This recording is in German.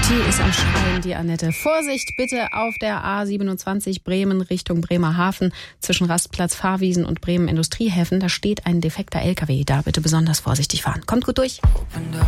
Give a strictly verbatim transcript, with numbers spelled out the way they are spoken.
Die ist am Schreien, die Annette. Vorsicht bitte auf der A siebenundzwanzig Bremen Richtung Bremerhaven zwischen Rastplatz Fahrwiesen und Bremen Industriehäfen. Da steht ein defekter L K W. Da bitte besonders vorsichtig fahren. Kommt gut durch.